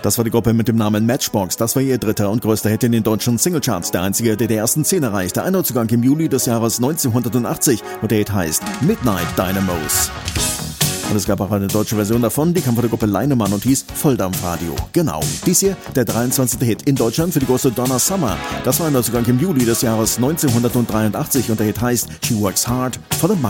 Das war die Gruppe mit dem Namen Matchbox. Das war ihr dritter und größter Hit in den deutschen Singlecharts. Der einzige, der die ersten 10 erreichte. Ein Neuzugang im Juli des Jahres 1980 und der Hit heißt Midnight Dynamos. Und es gab auch eine deutsche Version davon, die kam von der Gruppe Leinemann und hieß Volldampfradio. Genau. Dies hier, der 23. Hit in Deutschland für die große Donna Summer. Das war ein Neuzugang im Juli des Jahres 1983 und der Hit heißt She Works Hard for the Money.